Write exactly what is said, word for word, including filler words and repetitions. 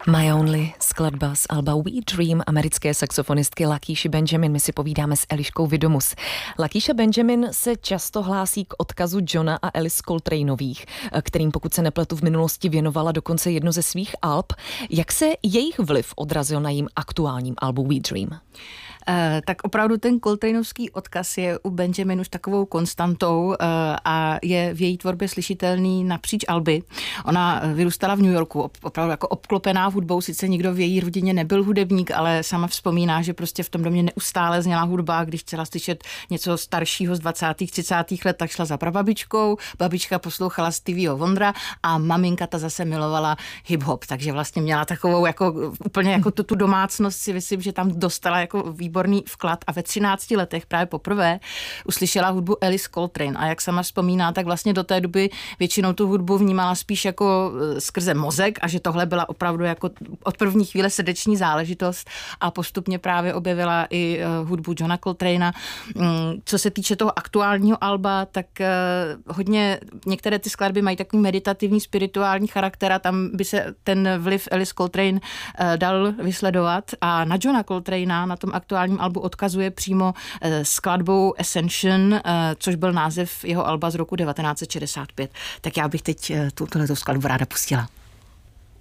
My Only, skladba z alba We Dream americké saxofonistky Lakíši Benjamin. My si povídáme s Eliškou Vidomus. Lakíša Benjamin se často hlásí k odkazu Johna a Alice Coltraneových, kterým, pokud se nepletu, v minulosti věnovala dokonce jedno ze svých alb. Jak se jejich vliv odrazil na jejím aktuálním albu We Dream? Uh, tak opravdu ten Coltraneovský odkaz je u Benjamin už takovou konstantou uh, a je v její tvorbě slyšitelný napříč alby. Ona vyrůstala v New Yorku, opravdu jako obklopená hudbou, sice nikdo v její rodině nebyl hudebník, ale sama vzpomíná, že prostě v tom domě neustále zněla hudba, když chtěla slyšet něco staršího z dvacátých třicátých let, tak šla za prababičkou, babička poslouchala Stevieho Wondera a maminka ta zase milovala hip-hop, takže vlastně měla takovou jako úplně jako tu, tu domácnost, si myslím, že tam dostala jako výborný vklad a ve třinácti letech právě poprvé uslyšela hudbu Alice Coltrane a jak sama vzpomíná, tak vlastně do té doby většinou tu hudbu vnímala spíš jako skrze mozek a že tohle byla opravdu jako od první chvíle srdeční záležitost a postupně právě objevila i hudbu Johna Coltrana. Co se týče toho aktuálního alba, tak hodně některé ty skladby mají takový meditativní, spirituální charakter a tam by se ten vliv Alice Coltrane dal vysledovat a na Johna Coltrana na tom aktuálním albu odkazuje přímo skladbou Ascension, což byl název jeho alba z roku devatenáct set šedesát pět. Tak já bych teď tuto skladbu ráda pustila.